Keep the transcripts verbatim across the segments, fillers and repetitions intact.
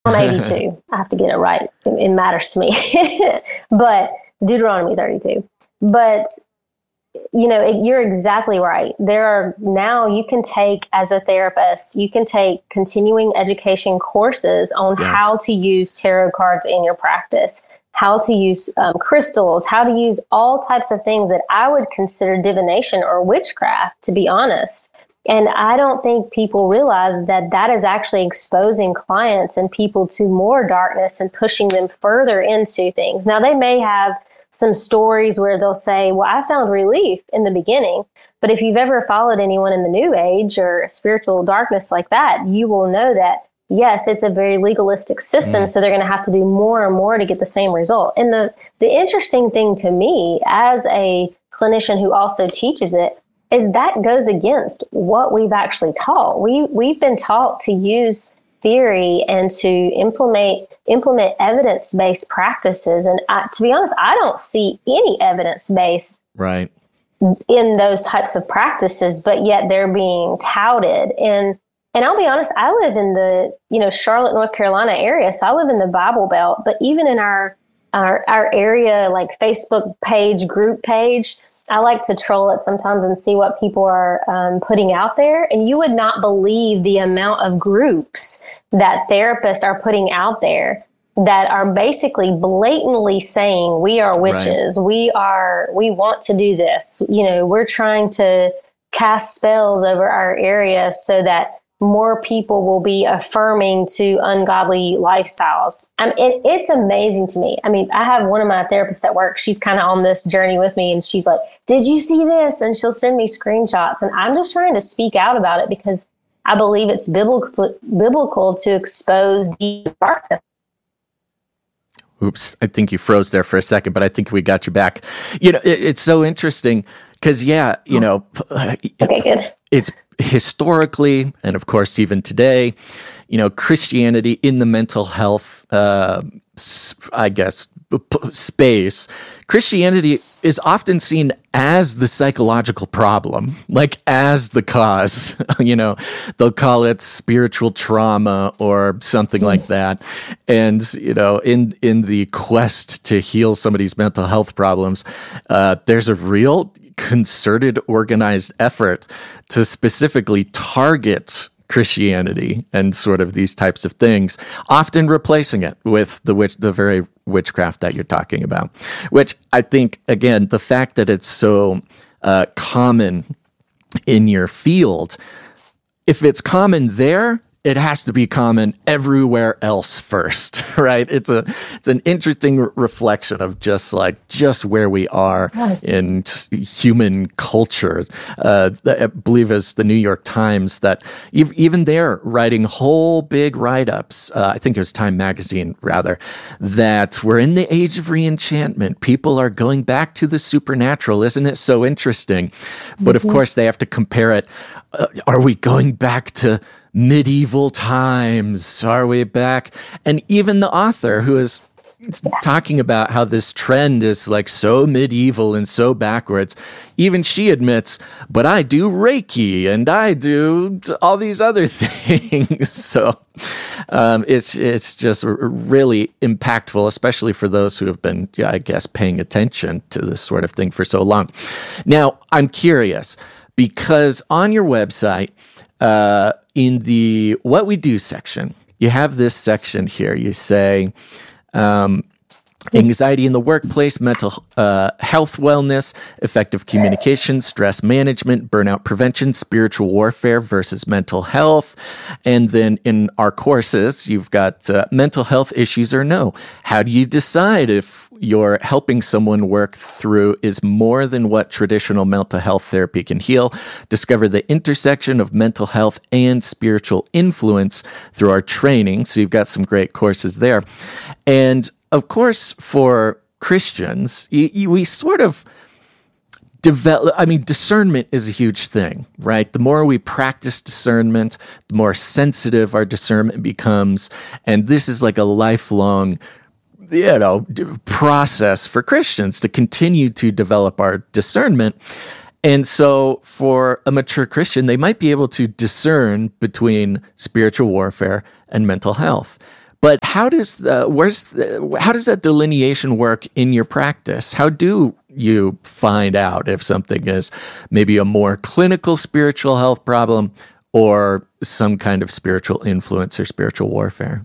I'm eighty-two. I have to get it right. It, it matters to me. But Deuteronomy thirty-two. But, you know, it, you're exactly right. There are now you can take, as a therapist, you can take continuing education courses on yeah. how to use tarot cards in your practice, how to use um, crystals, how to use all types of things that I would consider divination or witchcraft, to be honest. And I don't think people realize that that is actually exposing clients and people to more darkness and pushing them further into things. Now, they may have some stories where they'll say, well, I found relief in the beginning. But if you've ever followed anyone in the New Age or spiritual darkness like that, you will know that, yes, it's a very legalistic system. Mm. So they're going to have to do more and more to get the same result. And the, the interesting thing to me as a clinician who also teaches it, is that goes against what we've actually taught. We, we've been taught to use theory and to implement implement evidence-based practices. And I, to be honest, I don't see any evidence-based right. in those types of practices, but yet they're being touted. And and I'll be honest, I live in the, you know, Charlotte, North Carolina area, so I live in the Bible Belt, but even in our our, our area, like Facebook page, group page, I like to troll it sometimes and see what people are um, putting out there. And you would not believe the amount of groups that therapists are putting out there that are basically blatantly saying, we are witches. Right. We are, we want to do this. You know, we're trying to cast spells over our area so that more people will be affirming to ungodly lifestyles. I mean, it, it's amazing to me. I mean, I have one of my therapists at work. She's kind of on this journey with me, and she's like, did you see this? And she'll send me screenshots. And I'm just trying to speak out about it because I believe it's biblical, biblical to expose the darkness. Oops, I think you froze there for a second, but I think we got you back. You know, it, it's so interesting because, yeah, you know, okay, good. It's historically, and of course, even today, you know, Christianity in the mental health, uh, I guess, space, Christianity is often seen as the psychological problem, like as the cause. You know, they'll call it spiritual trauma or something like that. And, you know, in, in the quest to heal somebody's mental health problems, uh, there's a real concerted, organized effort to specifically target Christianity and sort of these types of things, often replacing it with the witch, the very witchcraft that you're talking about, which I think, again, the fact that it's so uh, common in your field, if it's common there, it has to be common everywhere else first, right? It's a it's an interesting re- reflection of just like just where we are in just human culture. Uh, I believe it's the New York Times that ev- even they're writing whole big write-ups. Uh, I think it was Time Magazine rather, that we're in the age of reenchantment. People are going back to the supernatural. Isn't it so interesting? But of course, they have to compare it. Uh, are we going back to medieval times? Are we back? And even the author who is talking about how this trend is like so medieval and so backwards, even she admits, but I do Reiki and I do all these other things. So um, it's it's just really impactful, especially for those who have been, yeah, I guess, paying attention to this sort of thing for so long. Now, I'm curious, because on your website, Uh, in the What We Do section, you have this section here. You say, um, anxiety in the workplace, mental uh, health wellness, effective communication, stress management, burnout prevention, spiritual warfare versus mental health. And then in our courses, you've got uh, mental health issues or no. How do you decide if you're helping someone work through is more than what traditional mental health therapy can heal? Discover the intersection of mental health and spiritual influence through our training. So you've got some great courses there. And of course, for Christians, you, you, we sort of develop, I mean, discernment is a huge thing, right? The more we practice discernment, the more sensitive our discernment becomes. And this is like a lifelong, you know, process for Christians to continue to develop our discernment. And so for a mature Christian, they might be able to discern between spiritual warfare and mental health. But how does the where's the, how does that delineation work in your practice? How do you find out if something is maybe a more clinical spiritual health problem or some kind of spiritual influence or spiritual warfare?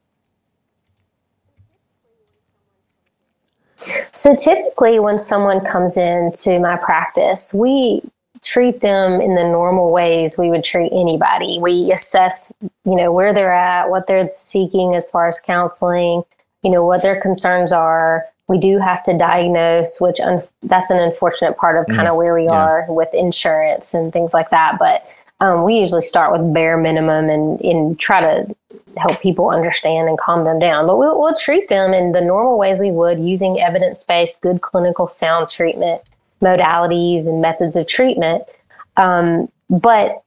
So typically when someone comes into my practice, we treat them in the normal ways we would treat anybody. We assess, you know, where they're at, what they're seeking as far as counseling, you know, what their concerns are. We do have to diagnose, which un- that's an unfortunate part of kind of where we yeah. are with insurance and things like that. But um, we usually start with bare minimum and, and try to help people understand and calm them down. But we'll, we'll treat them in the normal ways we would, using evidence-based, good clinical sound treatment modalities and methods of treatment. Um, but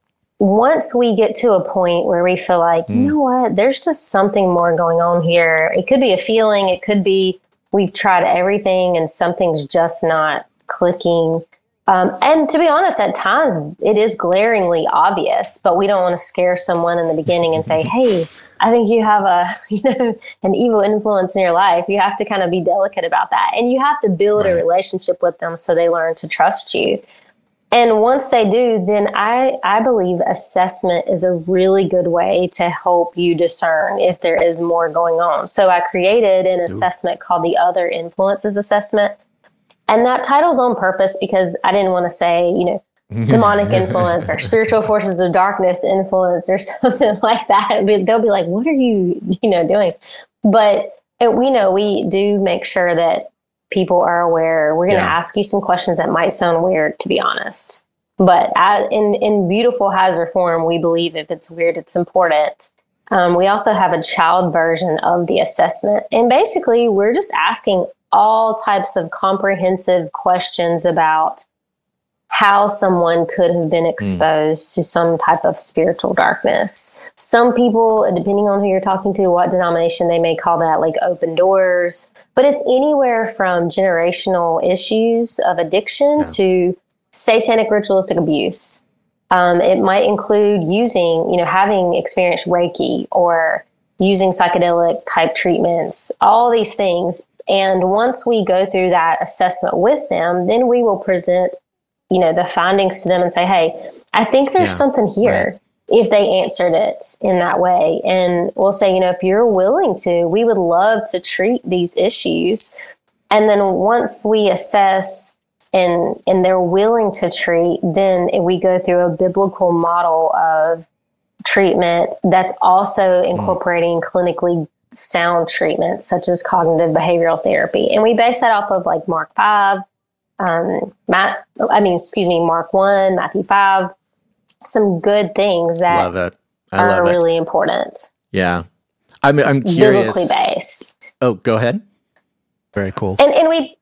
once we get to a point where we feel like, mm. you know what, there's just something more going on here. It could be a feeling. It could be we've tried everything and something's just not clicking. Um, and to be honest, at times it is glaringly obvious, but we don't want to scare someone in the beginning and say, hey, I think you have a, you know, an evil influence in your life. You have to kind of be delicate about that. And you have to build right. a relationship with them so they learn to trust you. And once they do, then I, I believe assessment is a really good way to help you discern if there is more going on. So I created an Ooh. assessment called the Other Influences Assessment. And that title's on purpose because I didn't want to say, you know, demonic influence or spiritual forces of darkness influence or something like that. They'll be like, what are you, you know, doing? But it, we know we do make sure that people are aware. We're going to yeah. ask you some questions that might sound weird, to be honest. But as, in, in beautiful Heiser form, we believe if it's weird, it's important. Um, we also have a child version of the assessment. And basically, we're just asking all types of comprehensive questions about how someone could have been exposed mm. to some type of spiritual darkness. Some people, depending on who you're talking to, what denomination, they may call that like open doors, but it's anywhere from generational issues of addiction yeah. to satanic ritualistic abuse. Um, it might include using, you know, having experienced Reiki or using psychedelic type treatments, all these things. And once we go through that assessment with them, then we will present, you know, the findings to them and say, hey, I think there's yeah, something here right. if they answered it in that way. And we'll say, you know, if you're willing to, we would love to treat these issues. And then once we assess and and they're willing to treat, then we go through a biblical model of treatment that's also incorporating mm. clinically sound treatment, such as cognitive behavioral therapy. And we base that off of like Mark five, um, Matt, I mean, excuse me, Mark one, Matthew five, some good things that love it. I are love really it. important. Yeah. I'm, I'm curious. Biblically based. Oh, go ahead. Very cool. And, and we,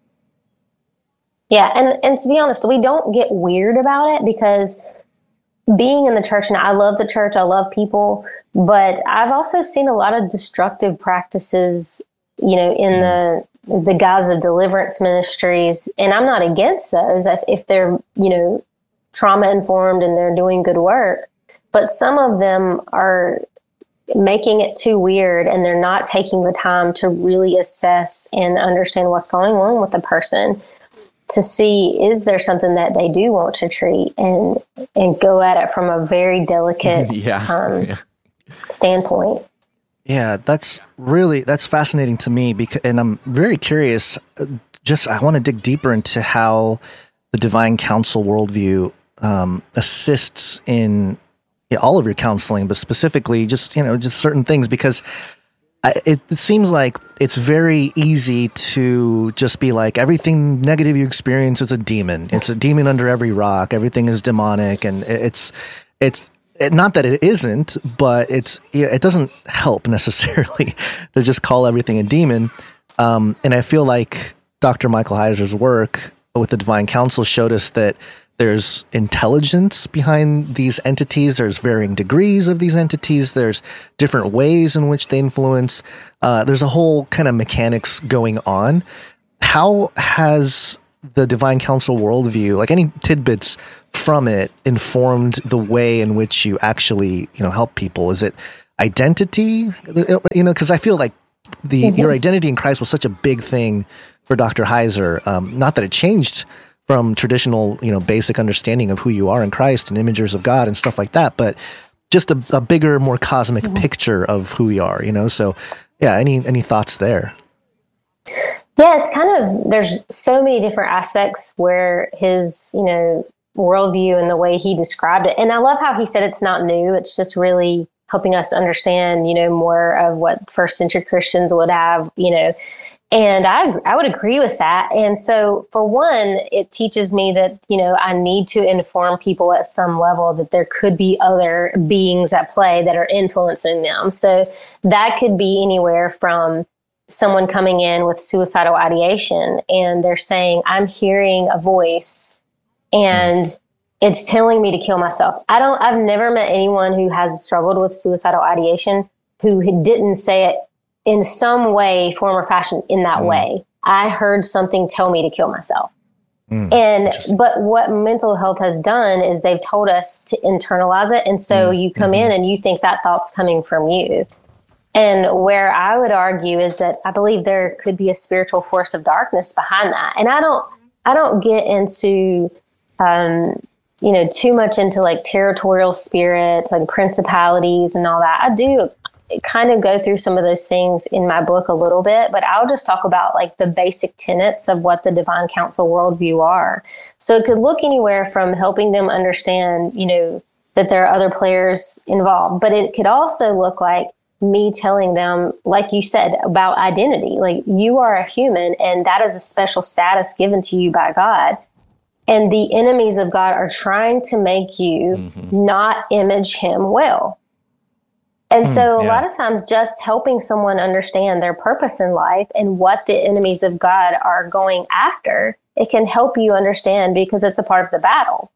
yeah. And, and to be honest, we don't get weird about it because being in the church, and I love the church, I love people, but I've also seen a lot of destructive practices, you know, in mm. the the guise of deliverance ministries, and I'm not against those if, if they're, you know, trauma informed and they're doing good work. But some of them are making it too weird, and they're not taking the time to really assess and understand what's going on with the person, to see, is there something that they do want to treat, and and go at it from a very delicate yeah. Um, yeah. standpoint. Yeah, that's really, that's fascinating to me, because, and I'm very curious, just, I want to dig deeper into how the divine counsel worldview um, assists in yeah, all of your counseling, but specifically just, you know, just certain things, because I, it, it seems like it's very easy to just be like, everything negative you experience is a demon. It's a demon under every rock. Everything is demonic. And it's, it's, it, not that it isn't, but it's, it doesn't help necessarily to just call everything a demon. Um, and I feel like Doctor Michael Heiser's work with the Divine Counsel showed us that there's intelligence behind these entities. There's varying degrees of these entities. There's different ways in which they influence. Uh, there's a whole kind of mechanics going on. How has the Divine Counsel worldview, like any tidbits from it, informed the way in which you actually, you know, help people? Is it, identity, you know, because I feel like the mm-hmm. your identity in Christ was such a big thing for Doctor Heiser. Um, not that it changed from traditional, you know, basic understanding of who you are in Christ and imagers of God and stuff like that, but just a, a bigger, more cosmic mm-hmm. picture of who we are, you know? So yeah, any, any thoughts there? Yeah, it's kind of, there's so many different aspects where his, you know, worldview and the way he described it. And I love how he said it's not new. It's just really helping us understand, you know, more of what first century Christians would have, you know, and I I would agree with that. And so for one, it teaches me that, you know, I need to inform people at some level that there could be other beings at play that are influencing them. So that could be anywhere from someone coming in with suicidal ideation and they're saying, I'm hearing a voice and it's telling me to kill myself. I don't, I've never met anyone who has struggled with suicidal ideation who didn't say it in some way, form or fashion in that mm. way. I heard something tell me to kill myself. Mm, and, but what mental health has done is they've told us to internalize it. And so mm, you come mm-hmm. in and you think that thought's coming from you. And where I would argue is that I believe there could be a spiritual force of darkness behind that. And I don't, I don't get into, um, you know, too much into like territorial spirits and principalities and all that. I do kind of go through some of those things in my book a little bit, but I'll just talk about like the basic tenets of what the divine counsel worldview are. So it could look anywhere from helping them understand, you know, that there are other players involved, but it could also look like me telling them, like you said, about identity. Like you are a human and that is a special status given to you by God. And the enemies of God are trying to make you mm-hmm. not image him well. And so a yeah. lot of times just helping someone understand their purpose in life and what the enemies of God are going after, it can help you understand because it's a part of the battle.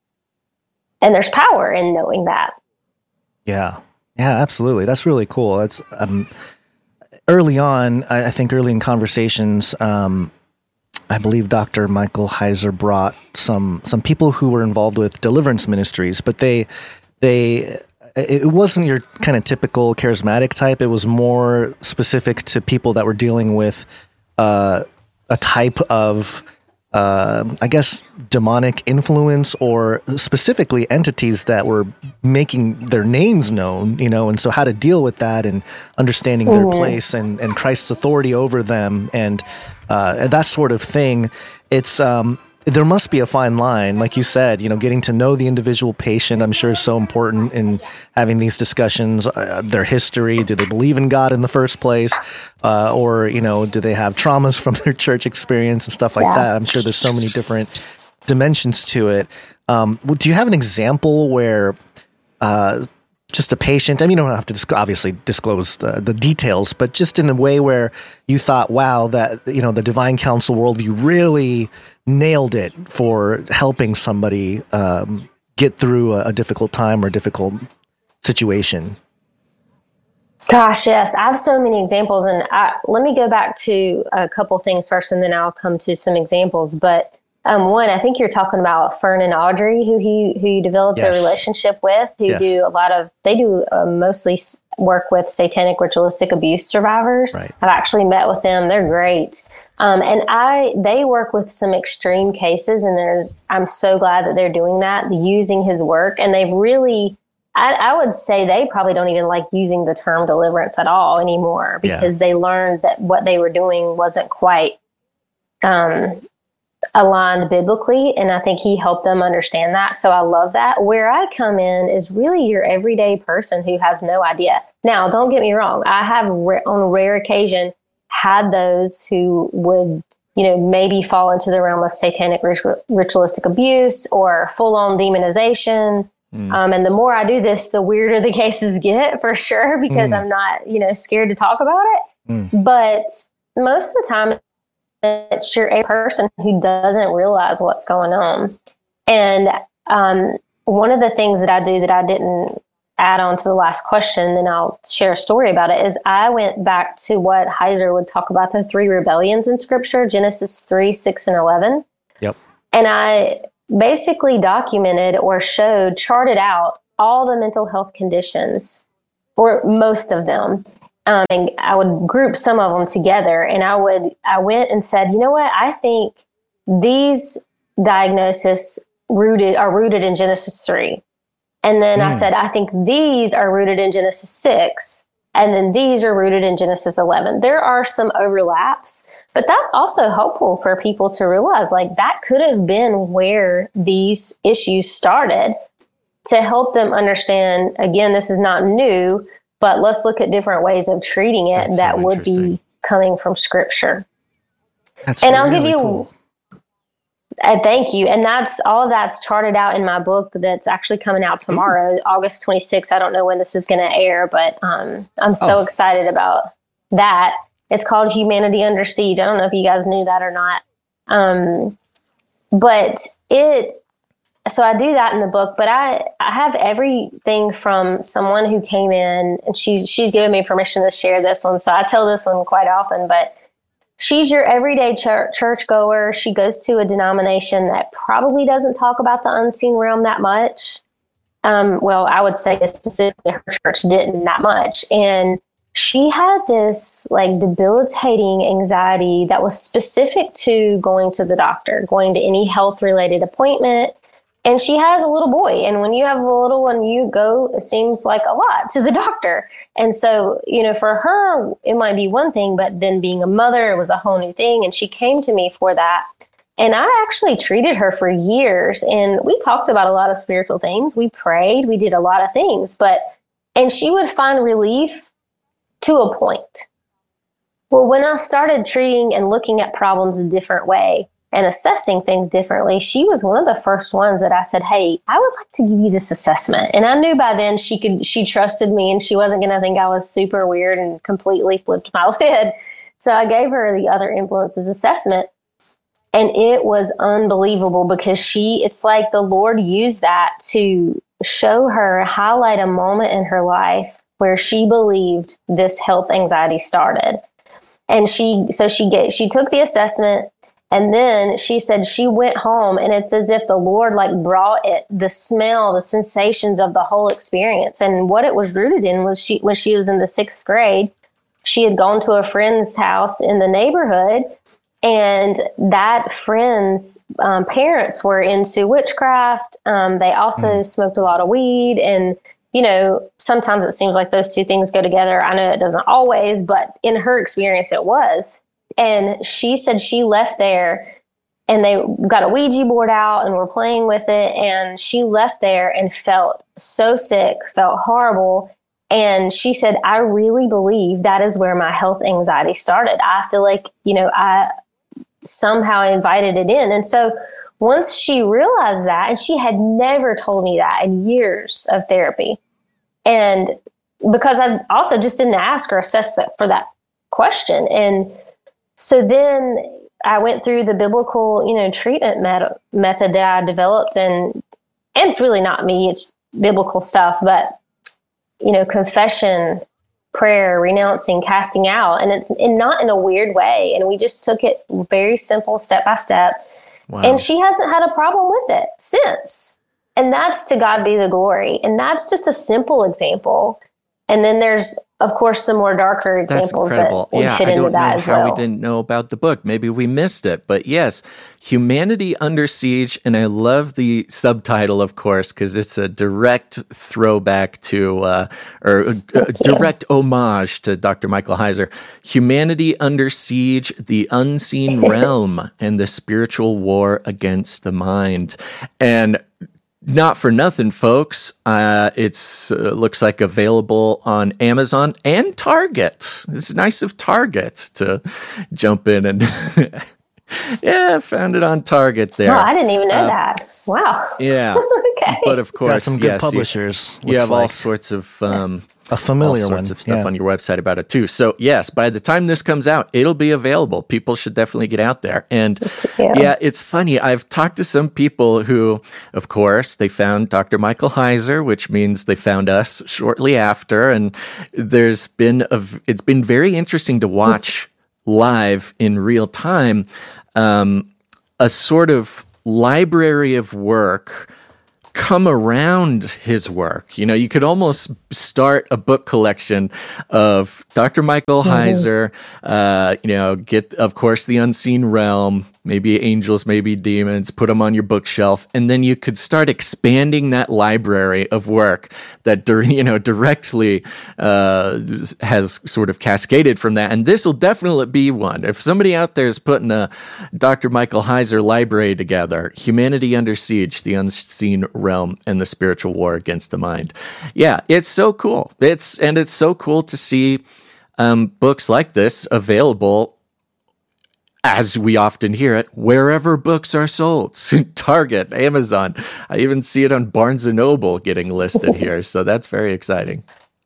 And there's power in knowing that. Yeah. Yeah, absolutely. That's really cool. That's um, early on, I, I think early in conversations, um, I believe Doctor Michael Heiser brought some some people who were involved with deliverance ministries, but they they it wasn't your kind of typical charismatic type. It was more specific to people that were dealing with uh, a type of, uh, I guess, demonic influence, or specifically entities that were making their names known, you know, and so how to deal with that and understanding their mm-hmm. place and, and Christ's authority over them and uh, that sort of thing. It's um, there must be a fine line, like you said, you know, getting to know the individual patient, I'm sure is so important in having these discussions, uh, their history, do they believe in God in the first place? Uh, or, you know, do they have traumas from their church experience and stuff like yeah. that? I'm sure there's so many different dimensions to it. Um, do you have an example where, uh, just a patient, I mean, you don't have to disc- obviously disclose the, the details, but just in a way where you thought, wow, that, you know, the divine counsel worldview really nailed it for helping somebody um, get through a, a difficult time or difficult situation? Gosh, yes. I have so many examples. And I, let me go back to a couple things first, and then I'll come to some examples. But Um, one, I think you're talking about Fern and Audrey, who he who you developed yes. a relationship with, who yes. do a lot of, they do uh, mostly work with satanic ritualistic abuse survivors. Right. I've actually met with them. They're great. Um, and I, they work with some extreme cases, and there's, I'm so glad that they're doing that, using his work. And they've really, I, I would say they probably don't even like using the term deliverance at all anymore, because yeah. they learned that what they were doing wasn't quite, um, aligned biblically, and I think he helped them understand that. So I love that. Where I come in is really your everyday person who has no idea. Now, don't get me wrong. I have ra- on rare occasion had those who would, you know, maybe fall into the realm of satanic rit- ritualistic abuse or full-on demonization. Mm. Um, and the more I do this, the weirder the cases get, for sure, because mm. I'm not, you know, scared to talk about it. Mm. But most of the time, it's your a person who doesn't realize what's going on. And um, one of the things that I do that I didn't add on to the last question, then I'll share a story about it, is I went back to what Heiser would talk about, the three rebellions in Scripture, Genesis three, six, and eleven. Yep. And I basically documented or showed, charted out all the mental health conditions or most of them. Um, and I would group some of them together, and I would, I went and said, you know what, I think these diagnoses rooted are rooted in Genesis three. And then mm. I said, I think these are rooted in Genesis six. And then these are rooted in Genesis eleven. There are some overlaps, but that's also helpful for people to realize, like, that could have been where these issues started, to help them understand, again, this is not new, but let's look at different ways of treating it that's that so would be coming from Scripture. That's and really I'll give you, cool. Uh, thank you. And that's all of that's charted out in my book that's actually coming out tomorrow, Ooh. August twenty-sixth. I don't know when this is going to air, but um, I'm so oh. excited about that. It's called Humanity Under Siege. I don't know if you guys knew that or not. Um, but it, so I do that in the book, but I, I have everything from someone who came in, and she's, she's given me permission to share this one. So I tell this one quite often, but she's your everyday church, church goer. She goes to a denomination that probably doesn't talk about the unseen realm that much. Um, well, I would say specifically her church didn't that much. And she had this like debilitating anxiety that was specific to going to the doctor, going to any health related appointment. And she has a little boy. And when you have a little one, you go, it seems like a lot, to the doctor. And so, you know, for her, it might be one thing, but then being a mother, it was a whole new thing. And she came to me for that. And I actually treated her for years. And we talked about a lot of spiritual things. We prayed, we did a lot of things, but, and she would find relief to a point. Well, when I started treating and looking at problems a different way, and assessing things differently, she was one of the first ones that I said, hey, I would like to give you this assessment. And I knew by then she could, she trusted me and she wasn't going to think I was super weird and completely flipped my lid. So I gave her the Other Influences assessment. And it was unbelievable because she, it's like the Lord used that to show her, highlight a moment in her life where she believed this health anxiety started. And she, so she get, she took the assessment. And then she said she went home and it's as if the Lord like brought it, the smell, the sensations of the whole experience. And what it was rooted in was she, when she was in the sixth grade, she had gone to a friend's house in the neighborhood, and that friend's um, parents were into witchcraft. Um, they also mm. smoked a lot of weed. And, you know, sometimes it seems like those two things go together. I know it doesn't always, but in her experience, it was. And she said she left there and they got a Ouija board out and were playing with it. And she left there and felt so sick, felt horrible. And she said, I really believe that is where my health anxiety started. I feel like, you know, I somehow invited it in. And so once she realized that, and she had never told me that in years of therapy. And because I also just didn't ask or assess that for that question. And so then I went through the biblical, you know, treatment met- method that I developed, and, and it's really not me, it's biblical stuff, but, you know, confession, prayer, renouncing, casting out, and it's and not in a weird way. And we just took it very simple, step by step. Wow. And she hasn't had a problem with it since. And that's to God be the glory. And that's just a simple example. And then there's, of course, some more darker examples that we yeah, fit I into don't that know as how well. We didn't know about the book. Maybe we missed it. But yes, Humanity Under Siege. And I love the subtitle, of course, because it's a direct throwback to, uh, or a, a direct homage to Doctor Michael Heiser. Humanity Under Siege, the Unseen Realm and the Spiritual War Against the Mind. And not for nothing, folks. Uh, it's uh, looks like available on Amazon and Target. It's nice of Target to jump in and yeah, found it on Target there. Oh, I didn't even know uh, that. Wow. Yeah. Okay. But of course, got some good yes, publishers. You, you have like. all sorts of um, a familiar all sorts one. of stuff yeah. on your website about it too. So yes, by the time this comes out, it'll be available. People should definitely get out there. And yeah. yeah, it's funny. I've talked to some people who, of course, they found Doctor Michael Heiser, which means they found us shortly after. And there's been a, it's been very interesting to watch live in real time, um, a sort of library of work come around his work. You know, you could almost start a book collection of Doctor Michael Heiser, uh, you know, get, of course, The Unseen Realm, maybe angels, maybe demons, put them on your bookshelf, and then you could start expanding that library of work that, you know, directly uh, has sort of cascaded from that. And this will definitely be one. If somebody out there is putting a Doctor Michael Heiser library together, Humanity Under Siege, The Unseen Realm, and the Spiritual War Against the Mind. Yeah, it's so cool. It's and it's so cool to see um, books like this available, as we often hear it, wherever books are sold. Target, Amazon. I even see it on Barnes and Noble getting listed here. So that's very exciting.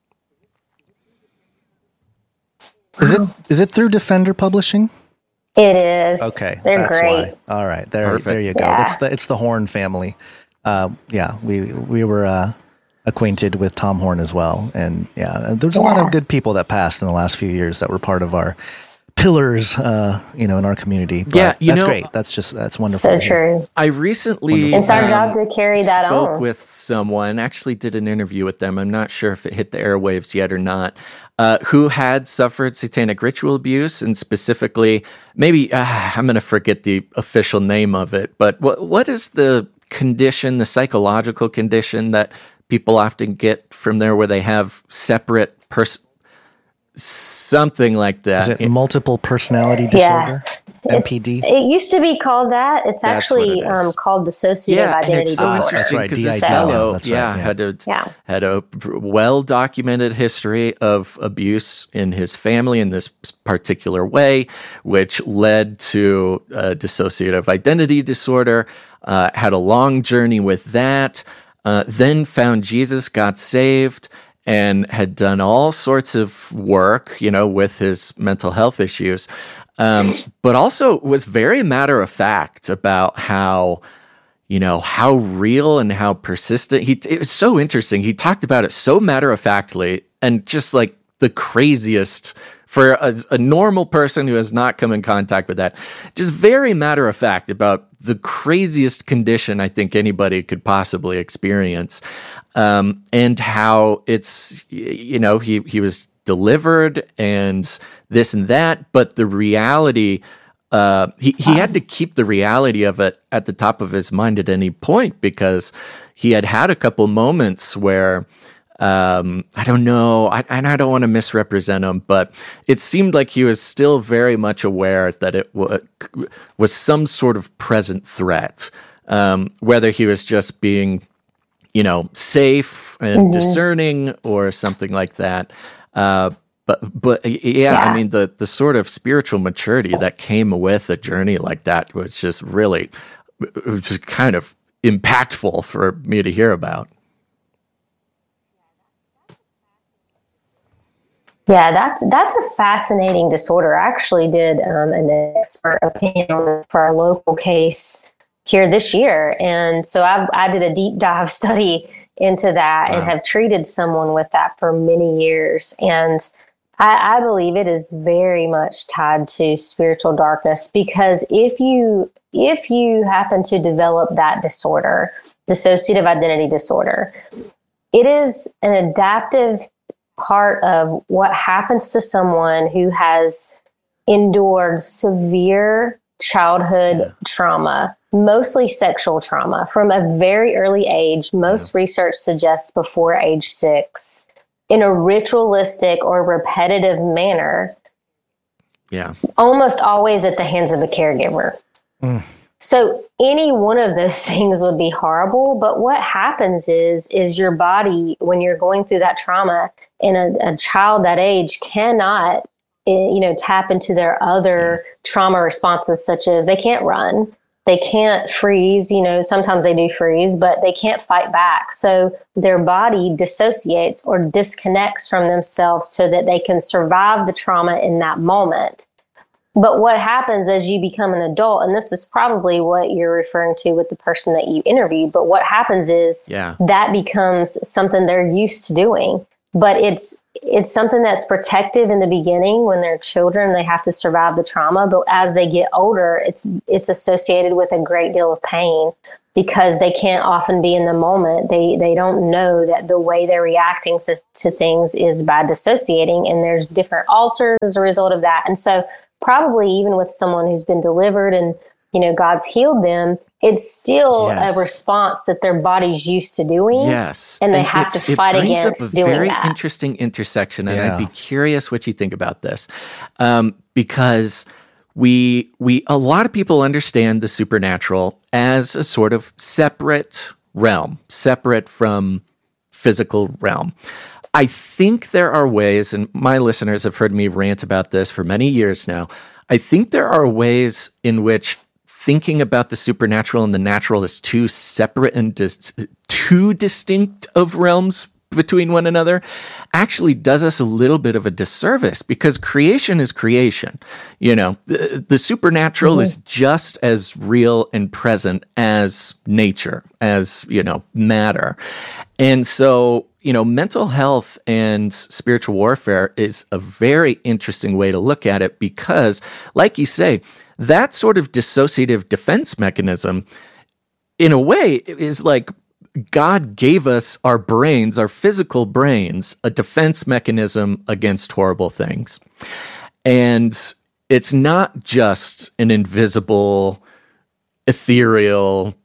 Is it is it through Defender Publishing? It is. Okay, they're that's great. Why. All right, there, Perfect. there you go. Yeah. It's the it's the Horn family. Uh, yeah, we we were uh, acquainted with Tom Horn as well, and yeah, there's a Yeah. lot of good people that passed in the last few years that were part of our pillars, uh, you know, in our community. But Yeah, you that's know- great. That's just that's wonderful. So to hear. true. I recently It's our um, job to carry that spoke on. with someone, actually did an interview with them. I'm not sure if it hit the airwaves yet or not, uh, who had suffered satanic ritual abuse, and specifically, maybe uh, I'm going to forget the official name of it, but what what is the condition, the psychological condition that people often get from there, where they have separate pers- something like that? Is it multiple personality Yeah. disorder? M P D? It's- It used to be called that. It's That's what actually it is. um, called dissociative Yeah, and identity it's so Ah, disorder. that's interesting right, because D I this D, fellow, yeah, that's right, yeah, yeah. had a Yeah. had a well documented history of abuse in his family in this particular way, which led to uh, dissociative identity disorder. Uh, had a long journey with that. Uh, then found Jesus, got saved, and had done all sorts of work, you know, with his mental health issues. Um, but also was very matter of fact about how, you know, how real and how persistent. He, it was so interesting. He talked about it so matter of factly and just like the craziest for a, a normal person who has not come in contact with that. Just very matter of fact about the craziest condition I think anybody could possibly experience, um, and how it's, you know, he he was delivered and this and that, but the reality, uh, he, he had to keep the reality of it at the top of his mind at any point, because he had had a couple moments where, um, I don't know, I, and I don't want to misrepresent him, but it seemed like he was still very much aware that it w- was some sort of present threat, um, whether he was just being, you know, safe and discerning or something like that. Uh, but but yeah, Yeah. I mean the the sort of spiritual maturity that came with a journey like that was just really, it was just kind of impactful for me to hear about. Yeah, that's that's a fascinating disorder. I actually did um, an expert opinion on it for our local case here this year, and so I, I did a deep dive study into that and Wow. have treated someone with that for many years. And I, I believe it is very much tied to spiritual darkness, because if you if you happen to develop that disorder, dissociative identity disorder, it is an adaptive part of what happens to someone who has endured severe childhood Yeah. trauma, mostly sexual trauma, from a very early age. Most research suggests before age six, in a ritualistic or repetitive manner, Yeah. almost always at the hands of a caregiver. So any one of those things would be horrible. But what happens is, is your body, when you're going through that trauma, and a, a child that age cannot, eh, you know, tap into their other trauma responses, such as they can't run, they can't freeze. You know, sometimes they do freeze, but they can't fight back. So their body dissociates or disconnects from themselves so that they can survive the trauma in that moment. But what happens as you become an adult, and this is probably what you're referring to with the person that you interviewed, but what happens is Yeah. that becomes something they're used to doing. But it's it's something that's protective in the beginning when they're children. They have to survive the trauma. But as they get older, it's it's associated with a great deal of pain. because they can't often be in the moment. They they don't know that the way they're reacting to, to things is by dissociating, and there's different alters as a result of that. And so probably even with someone who's been delivered and, you know, God's healed them, it's still yes. a response that their body's used to doing. Yes. And they and have to fight against doing that. Very interesting intersection, and yeah. I'd be curious what you think about this. Um, because we we a lot of people understand the supernatural as a sort of separate realm, separate from physical realm. I think there are ways, and my listeners have heard me rant about this for many years now. I think there are ways in which thinking about the supernatural and the natural as two separate and dis- two distinct of realms between one another actually does us a little bit of a disservice, because creation is creation. You know, the, the supernatural mm-hmm. is just as real and present as nature, as, you know, matter. And so, you know, mental health and spiritual warfare is a very interesting way to look at it, because, like you say, that sort of dissociative defense mechanism, in a way, is like God gave us our brains, our physical brains, a defense mechanism against horrible things. And it's not just an invisible, ethereal,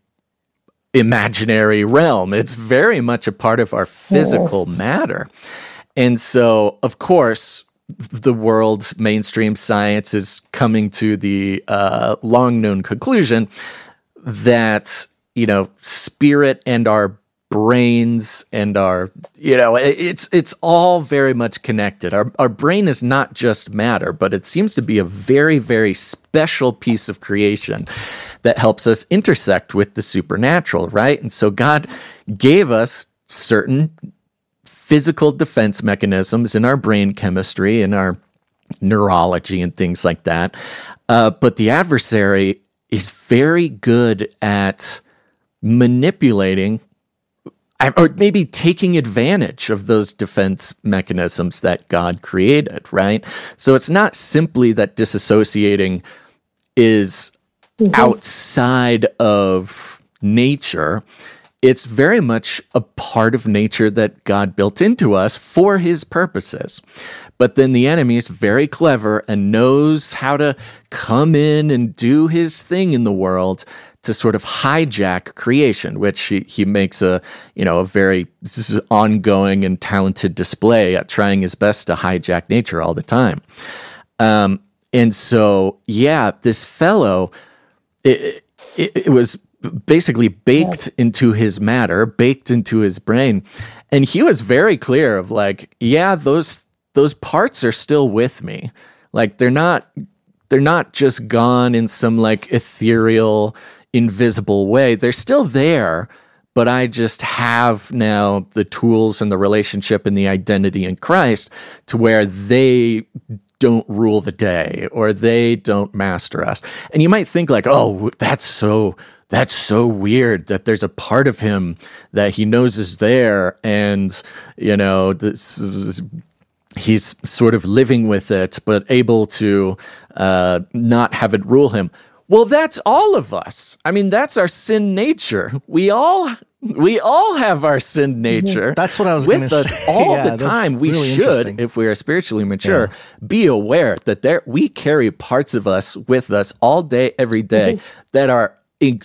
imaginary realm. It's very much a part of our physical yes. matter. And so, of course, the world's mainstream science is coming to the uh, long-known conclusion that, you know, spirit and our brains and our, you know, it's it's all very much connected. Our our brain is not just matter, but it seems to be a very, very special piece of creation that helps us intersect with the supernatural, right? And so God gave us certain physical defense mechanisms in our brain chemistry, in our neurology and things like that. Uh, but the adversary is very good at manipulating or maybe taking advantage of those defense mechanisms that God created, right? So it's not simply that disassociating is mm-hmm. outside of nature. It's very much a part of nature that God built into us for his purposes. But then the enemy is very clever and knows how to come in and do his thing in the world to sort of hijack creation, which he, he makes a, you know, a very ongoing and talented display at trying his best to hijack nature all the time. Um, and so, yeah, this fellow, it, it, it was basically baked into his matter, baked into his brain. And he was very clear of like, yeah, those those parts are still with me. Like they're not they're not just gone in some like ethereal, invisible way. They're still there, but I just have now the tools and the relationship and the identity in Christ to where they don't rule the day or they don't master us. And you might think like, oh, that's so That's so weird that there's a part of him that he knows is there, and you know, this, he's sort of living with it, but able to uh, not have it rule him. Well, that's all of us. I mean, that's our sin nature. We all we all have our sin nature. That's what I was with going to us say. all yeah, the time. We really should, if we are spiritually mature, yeah. be aware that there we carry parts of us with us all day, every day mm-hmm. that are in,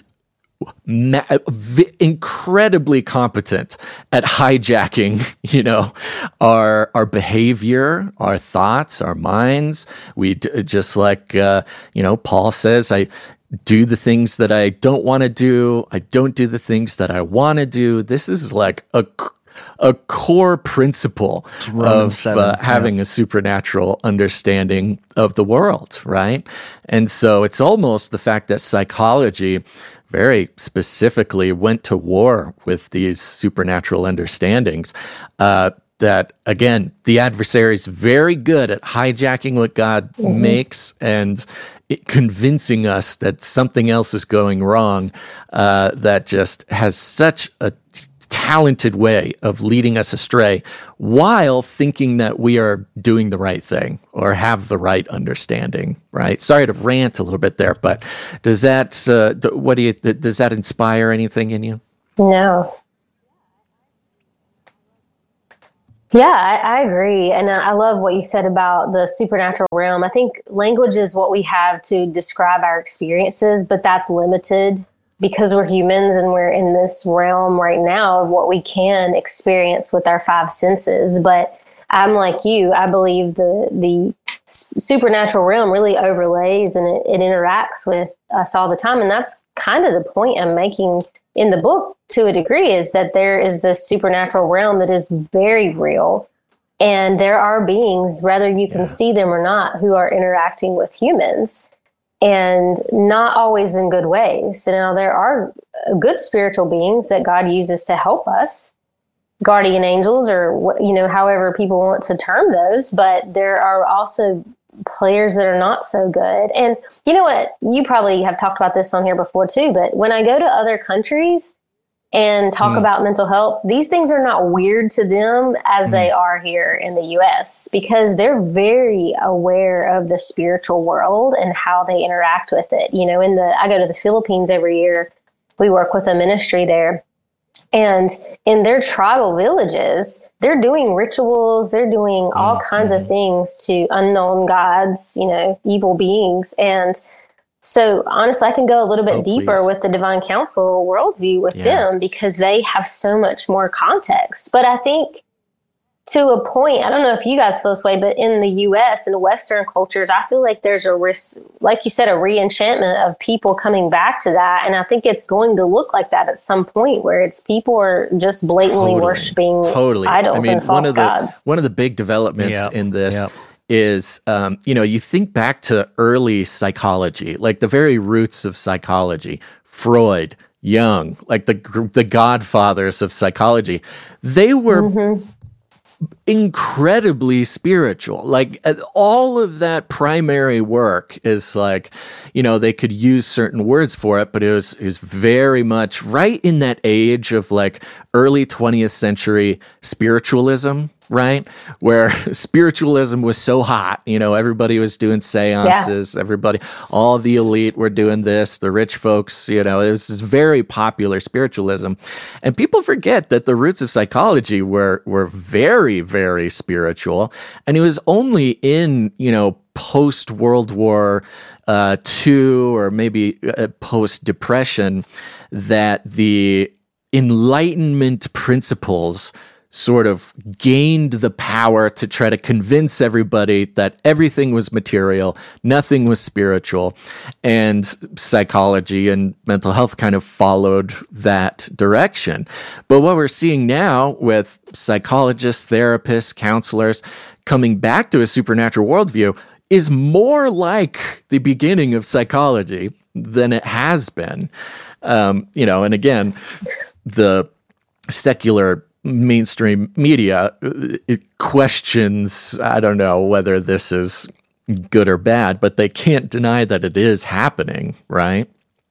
Ma- v- incredibly competent at hijacking, you know, our our behavior, our thoughts, our minds. We d- just like uh, you know, Paul says, I do the things that I don't want to do. I don't do the things that I want to do. This is like a a core principle of seven, uh, having yeah. a supernatural understanding of the world, right? And so it's almost the fact that psychology very specifically went to war with these supernatural understandings. Uh, that, again, the adversary is very good at hijacking what God mm-hmm. makes and it, convincing us that something else is going wrong, uh, that just has such a t- talented way of leading us astray while thinking that we are doing the right thing or have the right understanding, right? Sorry to rant a little bit there, but does that, uh, what do you, does that inspire anything in you? No. Yeah, I, I agree. And I love what you said about the supernatural realm. I think language is what we have to describe our experiences, but that's limited because we're humans and we're in this realm right now of what we can experience with our five senses. But I'm like you, I believe the the supernatural realm really overlays and it, it interacts with us all the time. And that's kind of the point I'm making in the book to a degree, is that there is this supernatural realm that is very real. And there are beings, whether you can yeah. see them or not, who are interacting with humans. And not always in good ways. So now there are good spiritual beings that God uses to help us, guardian angels, or, you know, however people want to term those. But there are also players that are not so good. And you know what? You probably have talked about this on here before too. But when I go to other countries and talk mm. about mental health, these things are not weird to them as mm. they are here in the U S, because they're very aware of the spiritual world and how they interact with it. You know, in the, I go to the Philippines every year. We work with a ministry there, and in their tribal villages, they're doing rituals. They're doing all mm. kinds mm. of things to unknown gods, you know, evil beings. And so honestly, I can go a little bit oh, deeper please. with the divine council worldview with yeah. them, because they have so much more context. But I think to a point, I don't know if you guys feel this way, but in the U S and Western cultures, I feel like there's a risk, like you said, a re-enchantment of people coming back to that. And I think it's going to look like that at some point, where it's people are just blatantly totally. worshiping totally. idols I mean, and false one of gods. The, one of the big developments yep. in this yep. is, um, you know, you think back to early psychology, like the very roots of psychology, Freud, Jung, like the the godfathers of psychology. They were mm-hmm. incredibly spiritual. Like all of that primary work is like, you know, they could use certain words for it, but it was, it was very much right in that age of like early twentieth century spiritualism, right? Where spiritualism was so hot, you know, everybody was doing seances, yeah. everybody, all the elite were doing this, the rich folks, you know, it was this very popular spiritualism. And people forget that the roots of psychology were, were very, very spiritual. And it was only in, you know, post-World War uh, Two or maybe uh, post-Depression that the Enlightenment principles sort of gained the power to try to convince everybody that everything was material, nothing was spiritual, and psychology and mental health kind of followed that direction. But what we're seeing now with psychologists, therapists, counselors coming back to a supernatural worldview is more like the beginning of psychology than it has been. Um, you know, and again, the secular mainstream media it questions, I don't know whether this is good or bad, but they can't deny that it is happening, right?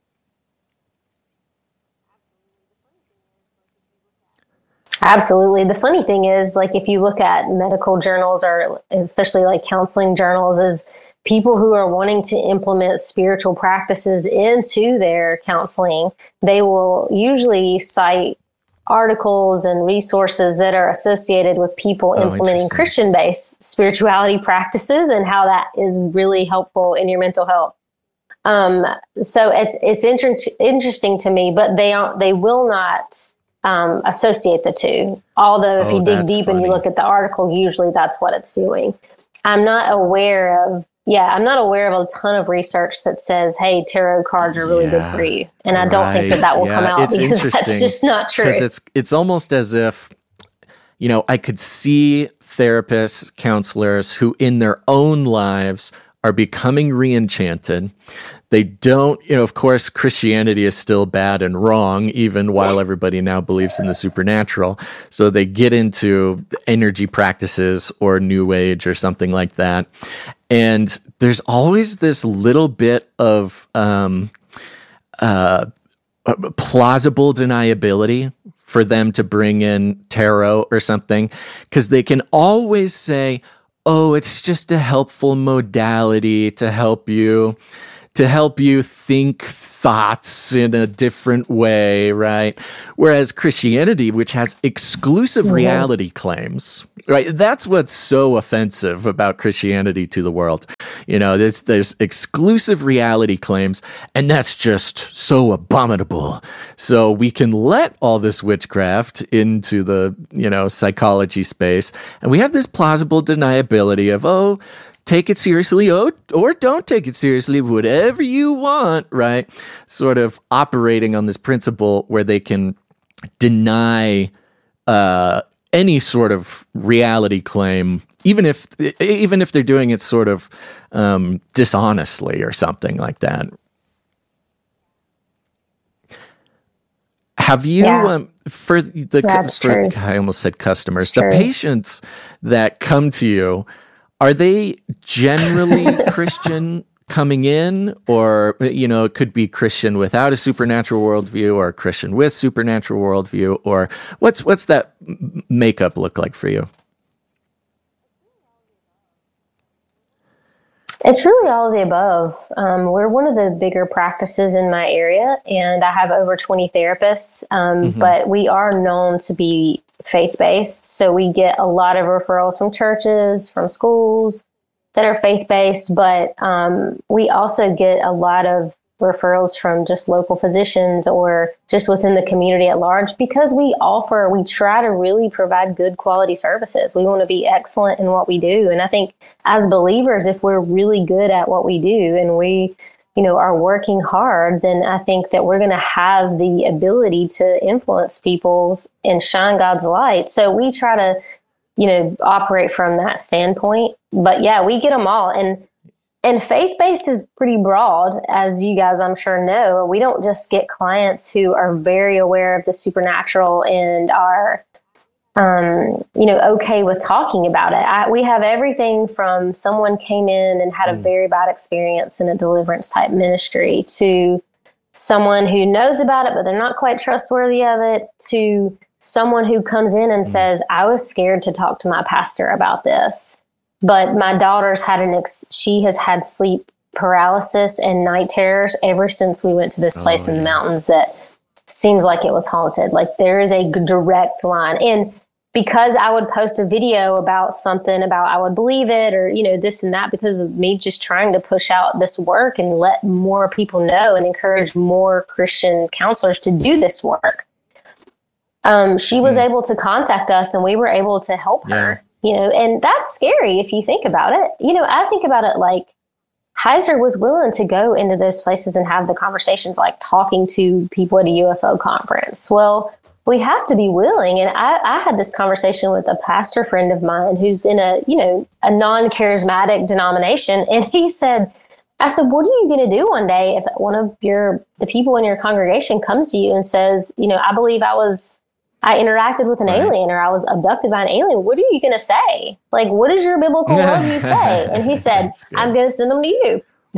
Absolutely. The funny thing is, like, if you look at medical journals or especially like counseling journals, is people who are wanting to implement spiritual practices into their counseling, they will usually cite articles and resources that are associated with people oh, implementing Christian-based spirituality practices and how that is really helpful in your mental health. Um, so it's it's inter- interesting to me, but they aren't, they will not um, associate the two. Although if oh, you dig deep funny. and you look at the article, usually that's what it's doing. I'm not aware of Yeah, I'm not aware of a ton of research that says, hey, tarot cards are really yeah, good for you. And I don't right. think that that will yeah, come out it's because that's just not true. Because it's, it's almost as if, you know, I could see therapists, counselors who in their own lives are becoming re-enchanted. They don't, you know, of course, Christianity is still bad and wrong, even while everybody now believes in the supernatural. So they get into energy practices or New Age or something like that. And there's always this little bit of um, uh, plausible deniability for them to bring in tarot or something, because they can always say, oh, it's just a helpful modality to help you, to help you think thoughts in a different way, right? Whereas Christianity, which has exclusive mm-hmm. reality claims, right? That's what's so offensive about Christianity to the world. You know, there's, there's exclusive reality claims, and that's just so abominable. So we can let all this witchcraft into the, you know, psychology space, and we have this plausible deniability of, oh, take it seriously, or, or don't take it seriously, whatever you want, right? Sort of operating on this principle where they can deny uh, any sort of reality claim, even if even if they're doing it sort of um, dishonestly or something like that. Have you, yeah. um, for the, That's for, true. I almost said customers, It's the true. patients that come to you, are they generally Christian coming in, or, you know, it could be Christian without a supernatural worldview, or Christian with supernatural worldview, or what's what's that makeup look like for you? It's really all of the above. Um, we're one of the bigger practices in my area, and I have over twenty therapists, um, mm-hmm. but we are known to be faith-based. So we get a lot of referrals from churches, from schools that are faith-based, but um, we also get a lot of referrals from just local physicians or just within the community at large, because we offer, we try to really provide good quality services. We want to be excellent in what we do. And I think as believers, if we're really good at what we do and we, you know, are working hard, then I think that we're going to have the ability to influence people and shine God's light. So we try to, you know, operate from that standpoint. But yeah, we get them all. And And faith-based is pretty broad, as you guys, I'm sure, know. We don't just get clients who are very aware of the supernatural and are, um, you know, okay with talking about it. I, we have everything from someone came in and had a very bad experience in a deliverance type ministry, to someone who knows about it, but they're not quite trustworthy of it, to someone who comes in and says, I was scared to talk to my pastor about this. But my daughter's had an, ex- she has had sleep paralysis and night terrors ever since we went to this place oh, in the yeah. mountains that seems like it was haunted. Like there is a direct line. And because I would post a video about something about I would believe it or, you know, this and that, because of me just trying to push out this work and let more people know and encourage more Christian counselors to do this work. Um, she was mm. able to contact us and we were able to help yeah. her. You know, and that's scary if you think about it. You know, I think about it like Heiser was willing to go into those places and have the conversations, like talking to people at a U F O conference. Well, we have to be willing. And I, I had this conversation with a pastor friend of mine who's in a, you know, a non-charismatic denomination. And he said, I said, what are you going to do one day if one of your, the people in your congregation comes to you and says, you know, I believe I was, I interacted with an right. alien or I was abducted by an alien. What are you going to say? Like, what does your biblical worldview say? And he said, I'm going to send them to you.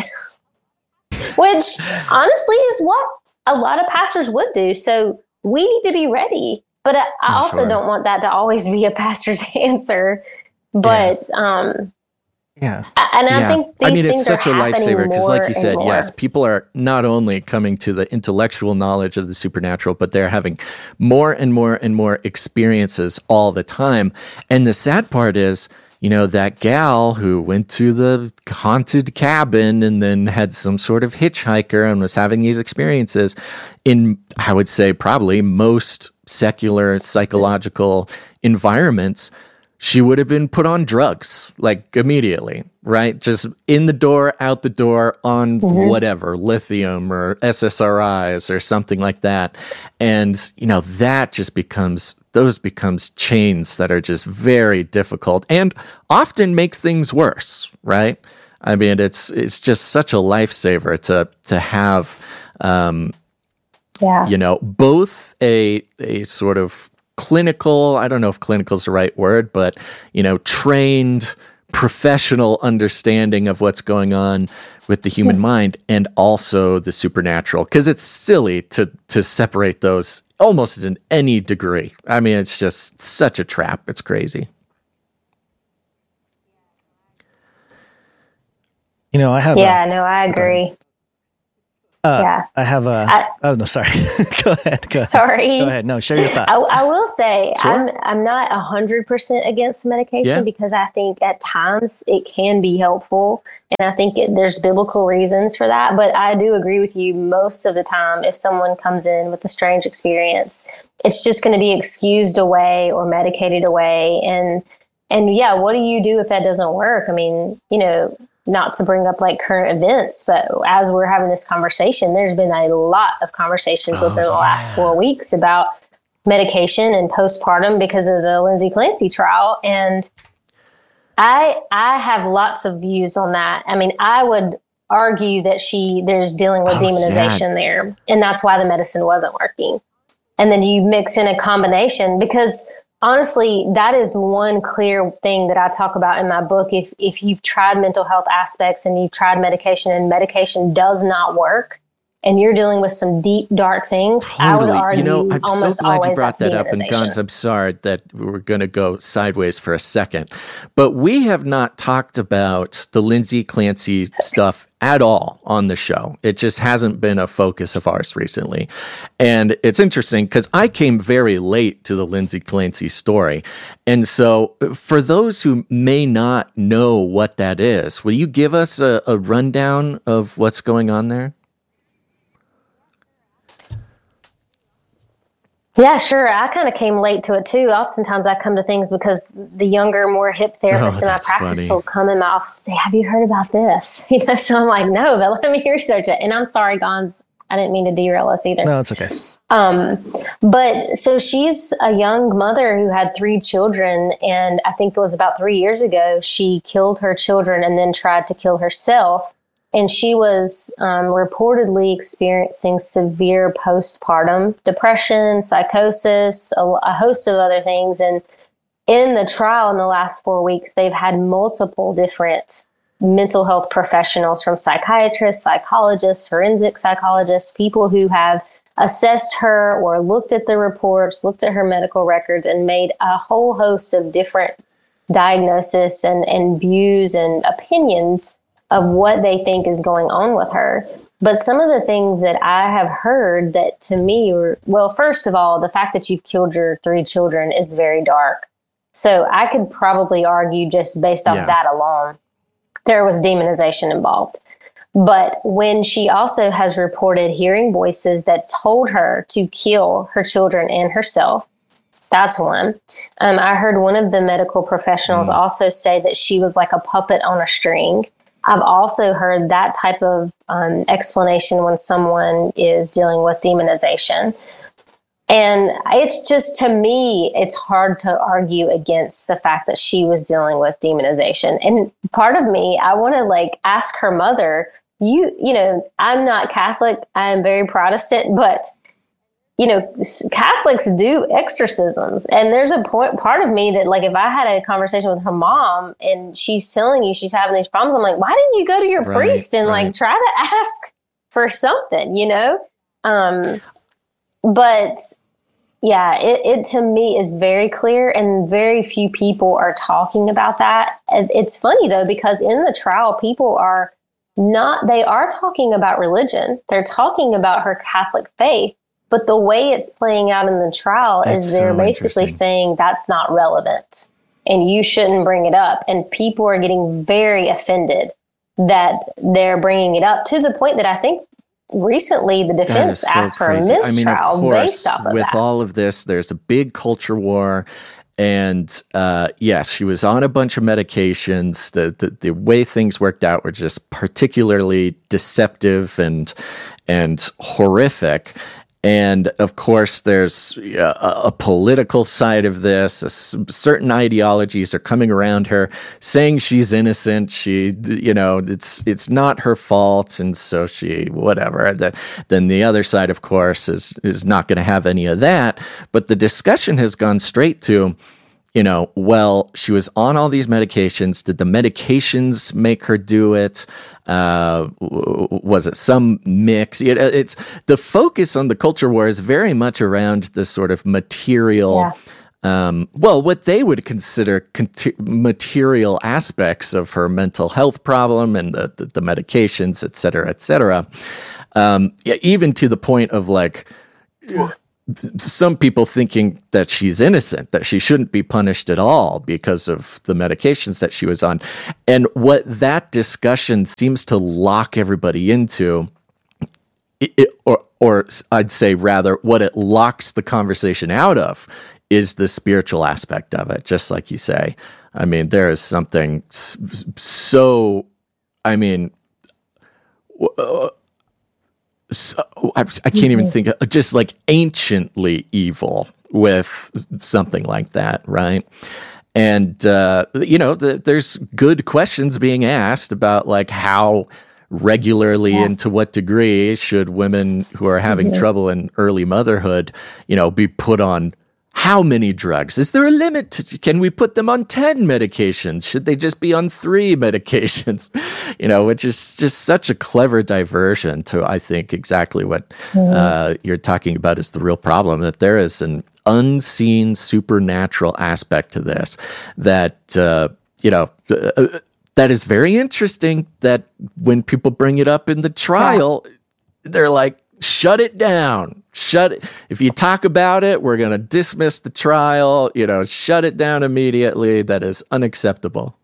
Which honestly is what a lot of pastors would do. So we need to be ready. But I, I also sure. don't want that to always be a pastor's answer. But, yeah. um, Yeah. And I yeah. think these I mean, things it's such are a lifesaver because, like you said, more. yes, people are not only coming to the intellectual knowledge of the supernatural, but they're having more and more and more experiences all the time. And the sad part is, you know, that gal who went to the haunted cabin and then had some sort of hitchhiker and was having these experiences in, I would say, probably most secular psychological environments, she would have been put on drugs, like immediately, right? Just in the door, out the door, on mm-hmm. whatever, lithium or S S R Is or something like that. And, you know, that just becomes, those becomes chains that are just very difficult and often make things worse, right? I mean, it's it's just such a lifesaver to to have, um, yeah. you know, both a a sort of clinical, I don't know if clinical is the right word, but, you know, trained professional understanding of what's going on with the human mind and also the supernatural, because it's silly to to separate those almost in any degree. I mean, it's just such a trap. It's crazy. You know, I have. Yeah, a, no, I agree. Uh, yeah. I have a. I, oh no, sorry. Go ahead. Go sorry. Ahead. Go ahead. No, share your thought. I, I will say Sure. I'm I'm not a hundred percent against medication Yeah. because I think at times it can be helpful, and I think it, there's biblical reasons for that. But I do agree with you. Most of the time, if someone comes in with a strange experience, it's just going to be excused away or medicated away, and and yeah, what do you do if that doesn't work? I mean, you know. Not to bring up like current events, but as we're having this conversation, there's been a lot of conversations Oh, within the yeah. last four weeks about medication and postpartum because of the Lindsay Clancy trial. And I I have lots of views on that. I mean, I would argue that she there's dealing with Oh, demonization yeah. there, and that's why the medicine wasn't working. And then you mix in a combination because honestly, that is one clear thing that I talk about in my book. If if you've tried mental health aspects and you've tried medication and medication does not work, and you're dealing with some deep, dark things, I would Totally. argue You know, I'm so almost glad always you brought that's that up. And demonization. Guns, I'm sorry that we were going to go sideways for a second, but we have not talked about the Lindsay Clancy stuff at all on the show. It just hasn't been a focus of ours recently. And it's interesting because I came very late to the Lindsay Clancy story. And so for those who may not know what that is, will you give us a, a rundown of what's going on there? Yeah, sure. I kind of came late to it too. Oftentimes I come to things because the younger, more hip therapists Oh, in my that's practice funny. will come in my office and say, have you heard about this? You know, so I'm like, no, but let me research it. And I'm sorry, Gons, I didn't mean to derail us either. No, it's okay. Um, but so she's a young mother who had three children. And I think it was about three years ago, she killed her children and then tried to kill herself. And she was um, reportedly experiencing severe postpartum depression, psychosis, a, a host of other things. And in the trial in the last four weeks, they've had multiple different mental health professionals, from psychiatrists, psychologists, forensic psychologists, people who have assessed her or looked at the reports, looked at her medical records, and made a whole host of different diagnoses and, and views and opinions of what they think is going on with her. But some of the things that I have heard that to me were, well, first of all, the fact that you've killed your three children is very dark. So I could probably argue just based off Yeah. that alone, there was demonization involved. But when she also has reported hearing voices that told her to kill her children and herself, that's one. Um, I heard one of the medical professionals Mm. also say that she was like a puppet on a string. I've also heard that type of um, explanation when someone is dealing with demonization. And it's just, to me, it's hard to argue against the fact that she was dealing with demonization. And part of me, I want to like ask her mother, you, you know, I'm not Catholic, I'm very Protestant, but you know, Catholics do exorcisms. And there's a point, part of me that like, if I had a conversation with her mom and she's telling you she's having these problems, I'm like, why didn't you go to your Right, priest and right. like try to ask for something, you know? Um, but yeah, it, it to me is very clear, and very few people are talking about that. And it's funny though, because in the trial, people are not, they are talking about religion. They're talking about her Catholic faith. But the way it's playing out in the trial That's is they're so basically interesting. saying that's not relevant and you shouldn't bring it up. And people are getting very offended that they're bringing it up, to the point that I think recently the That is defense so asked for a crazy. mistrial I mean, of course, based off of with that. all of this, there's a big culture war. And uh, yes, she was on a bunch of medications. The, the the way things worked out were just particularly deceptive and and horrific. And of course, there's a, a political side of this. A s- certain ideologies are coming around her, saying she's innocent. She, you know, it's it's not her fault, and so she, whatever. The, then the other side, of course, is is not going to have any of that. But the discussion has gone straight to, you know, well, she was on all these medications. Did the medications make her do it? Uh, was it some mix? It, it's the focus on the culture war is very much around the sort of material, yeah. um, well, what they would consider cont- material aspects of her mental health problem and the, the, the medications, et cetera, et cetera. Um, yeah, even to the point of like, yeah. some people thinking that she's innocent, that she shouldn't be punished at all because of the medications that she was on. And what that discussion seems to lock everybody into, it, it, or, or I'd say rather, what it locks the conversation out of is the spiritual aspect of it, just like you say. I mean, there is something so, I mean, uh, So, I, I can't even think of just like anciently evil with something like that, right? And, uh, you know, the, there's good questions being asked about like how regularly yeah. and to what degree should women who are having mm-hmm. trouble in early motherhood, you know, be put on how many drugs? Is there a limit? To, can we put them on ten medications? Should they just be on three medications? You know, which is just such a clever diversion to, I think, exactly what mm-hmm. uh, you're talking about is the real problem, that there is an unseen supernatural aspect to this that, uh, you know, uh, that is very interesting, that when people bring it up in the trial, yeah. they're like, shut it down. Shut it. If you talk about it, we're going to dismiss the trial. You know, shut it down immediately. That is unacceptable.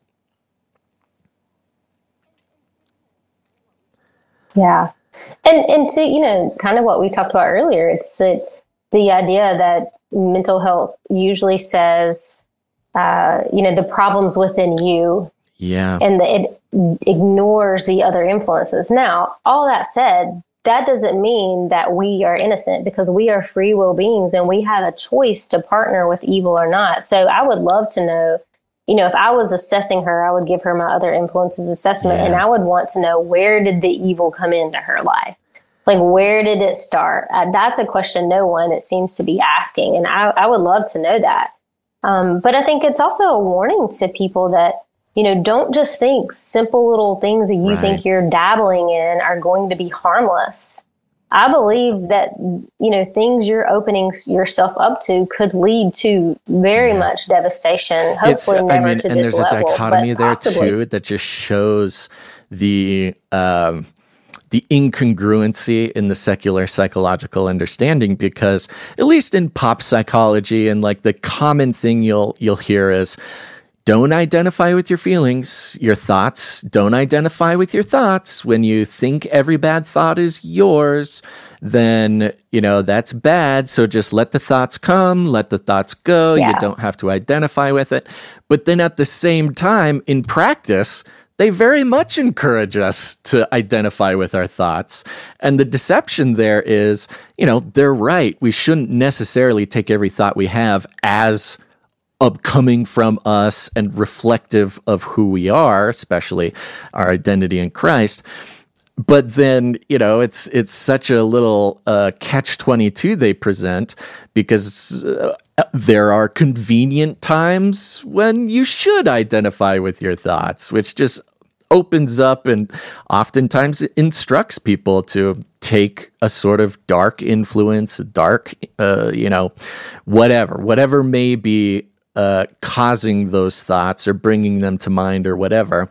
Yeah. And, and to, you know, kind of what we talked about earlier, it's that the idea that mental health usually says, uh, you know, the problems within you. Yeah. And the, it ignores the other influences. Now, all that said, that doesn't mean that we are innocent, because we are free will beings and we have a choice to partner with evil or not. So I would love to know, you know, if I was assessing her, I would give her my other influences assessment yeah. and I would want to know, where did the evil come into her life? Like, where did it start? Uh, that's a question no one, it seems to be asking. And I, I would love to know that. Um, but I think it's also a warning to people that, you know, don't just think simple little things that you right. think you're dabbling in are going to be harmless. I believe that, you know, things you're opening yourself up to could lead to very yeah. much devastation. Hopefully it's, never I mean, to and this level. And there's a dichotomy there possibly. too that just shows the um, the incongruency in the secular psychological understanding, because at least in pop psychology, and like the common thing you'll you'll hear is, don't identify with your feelings, your thoughts. Don't identify with your thoughts. When you think every bad thought is yours, then, you know, that's bad. So just let the thoughts come, let the thoughts go. Yeah. You don't have to identify with it. But then at the same time, in practice, they very much encourage us to identify with our thoughts. And the deception there is, you know, they're right. We shouldn't necessarily take every thought we have as coming from us and reflective of who we are, especially our identity in Christ. But then, you know, it's it's such a little uh, catch twenty-two they present, because uh, there are convenient times when you should identify with your thoughts, which just opens up and oftentimes instructs people to take a sort of dark influence, dark, uh, you know, whatever, whatever may be Uh, causing those thoughts or bringing them to mind or whatever,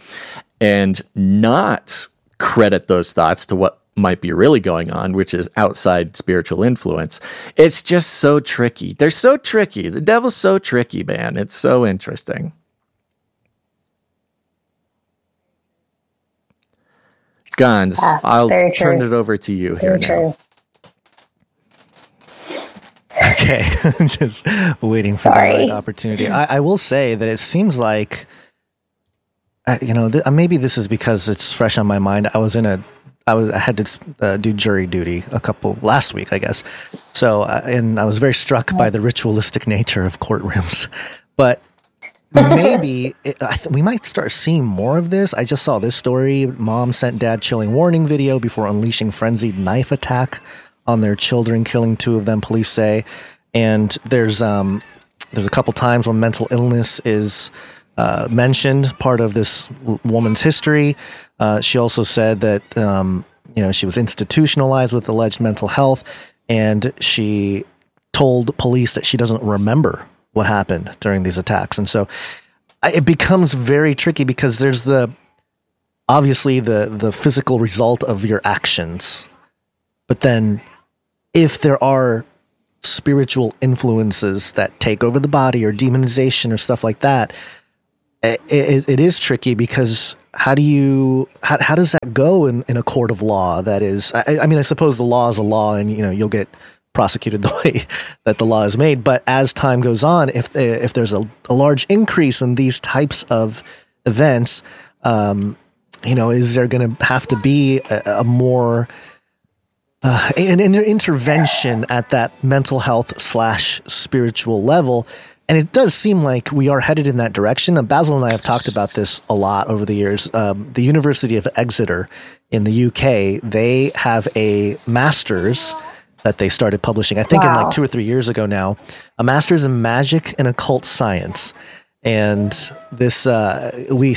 and not credit those thoughts to what might be really going on, which is outside spiritual influence. It's just so tricky. They're so tricky. The devil's so tricky, man. It's so interesting. Guns, yeah, I'll turn true. it over to you very here true. now. Okay, just waiting for Sorry. the right opportunity. I, I will say that it seems like, uh, you know, th- maybe this is because it's fresh on my mind. I was in a, I was, I had to uh, do jury duty a couple last week, I guess. So, uh, and I was very struck by the ritualistic nature of courtrooms. But maybe it, I th- we might start seeing more of this. I just saw this story: mom sent dad chilling warning video before unleashing frenzied knife attack on their children, killing two of them, police say. And there's um there's a couple times when mental illness is uh, mentioned, part of this w- woman's history. Uh, she also said that um, you know she was institutionalized with alleged mental health, and she told police that she doesn't remember what happened during these attacks. And so it becomes very tricky because there's the obviously the the physical result of your actions, but then if there are spiritual influences that take over the body or demonization or stuff like that, it, it, it is tricky because how do you how, how does that go in, in a court of law? That is, I, I mean, I suppose the law is a law, and you know you'll get prosecuted the way that the law is made. But as time goes on, if if there's a, a large increase in these types of events, um, you know, is there going to have to be a, a more uh, an, an intervention at that mental health slash spiritual level? And it does seem like we are headed in that direction. And Basil and I have talked about this a lot over the years. Um, the University of Exeter in the U K, they have a master's that they started publishing, I think wow. in like two or three years ago now, a master's in magic and occult science. And this, uh, we,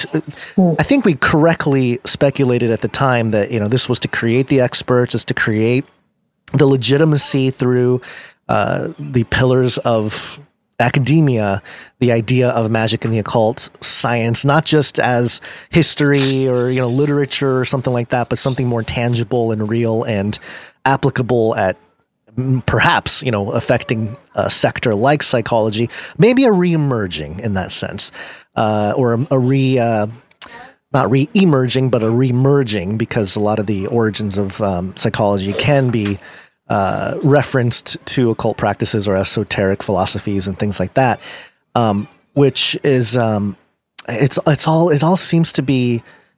I think we correctly speculated at the time that, you know, this was to create the experts, is to create the legitimacy through uh, the pillars of academia, the idea of magic and the occult science, not just as history or, you know, literature or something like that, but something more tangible and real and applicable at perhaps, you know, affecting a sector like psychology, maybe a re-emerging in that sense, uh, or a, a re, uh, not re-emerging, but a re-merging, because a lot of the origins of um, psychology can be uh, referenced to occult practices or esoteric philosophies and things like that, um, which is, um, it's, it's all, it all seems to be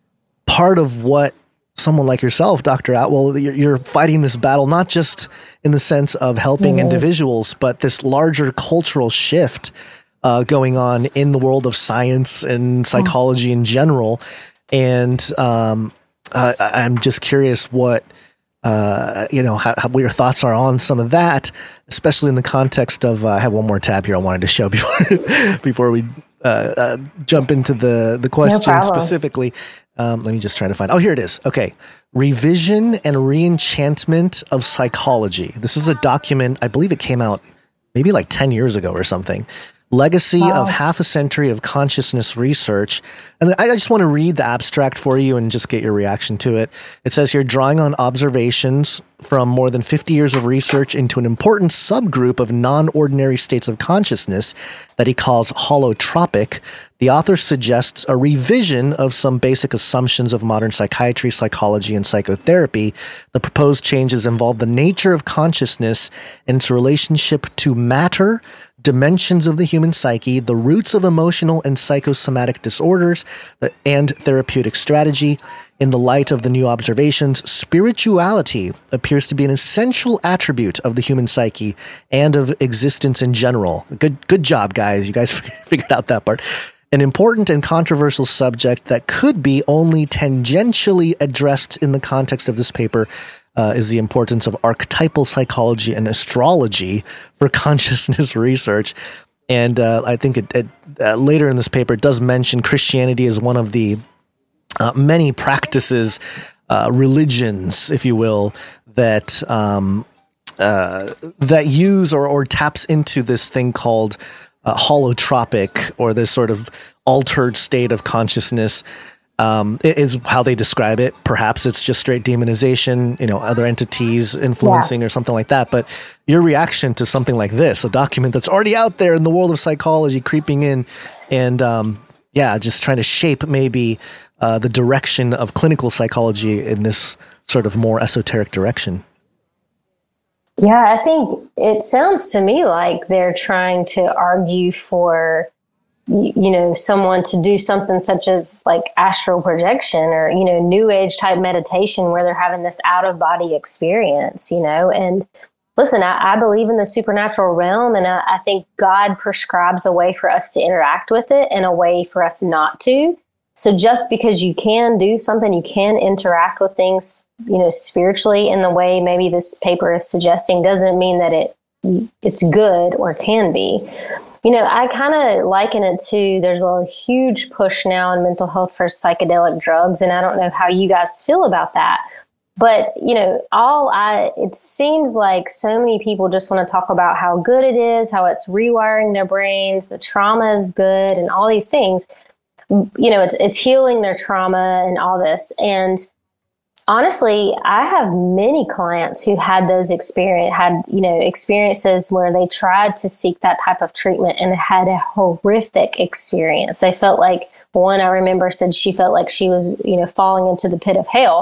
part of what someone like yourself, Doctor Atwell, you're fighting this battle, not just in the sense of helping mm-hmm. individuals, but this larger cultural shift uh, going on in the world of science and psychology mm-hmm. in general. And um, uh, I'm just curious what, uh, you know, how, how, what your thoughts are on some of that, especially in the context of, uh, I have one more tab here I wanted to show before, before we uh, uh, jump into the, the question no specifically. Um, let me just try to find. Oh, here it is. Okay. Revision and Reenchantment of Psychology. This is a document. I believe it came out maybe like ten years ago or something. Legacy wow. of half a century of consciousness research. And I just want to read the abstract for you and just get your reaction to it. It says here, drawing on observations from more than fifty years of research into an important subgroup of non-ordinary states of consciousness that he calls holotropic, the author suggests a revision of some basic assumptions of modern psychiatry, psychology, and psychotherapy. The proposed changes involve the nature of consciousness and its relationship to matter, dimensions of the human psyche, the roots of emotional and psychosomatic disorders, and therapeutic strategy. In the light of the new observations, spirituality appears to be an essential attribute of the human psyche and of existence in general. Good, good job, guys. You guys figured out that part. An important and controversial subject that could be only tangentially addressed in the context of this paper Uh, is the importance of archetypal psychology and astrology for consciousness research. And uh, I think it, it, uh, later in this paper, it does mention Christianity as one of the uh, many practices, uh, religions, if you will, that um, uh, that use or, or taps into this thing called uh, holotropic, or this sort of altered state of consciousness. Um, is how they describe it. Perhaps it's just straight demonization, you know, other entities influencing yeah. or something like that. But your reaction to something like this, a document that's already out there in the world of psychology, creeping in and, um, yeah, just trying to shape maybe uh, the direction of clinical psychology in this sort of more esoteric direction. Yeah, I think it sounds to me like they're trying to argue for, you know, someone to do something such as like astral projection or, you know, new age type meditation where they're having this out of body experience, you know. And listen, I, I believe in the supernatural realm, and I, I think God prescribes a way for us to interact with it and a way for us not to. So just because you can do something, you can interact with things, you know, spiritually in the way maybe this paper is suggesting, doesn't mean that it it's good or can be. You know, I kind of liken it to, there's a huge push now in mental health for psychedelic drugs. And I don't know how you guys feel about that. But, you know, all I, it seems like so many people just want to talk about how good it is, how it's rewiring their brains, the trauma is good, and all these things. You know, it's it's healing their trauma and all this. And honestly, I have many clients who had those experience, had, you know, experiences where they tried to seek that type of treatment and had a horrific experience. They felt like, one I remember said she felt like she was, you know, falling into the pit of hell.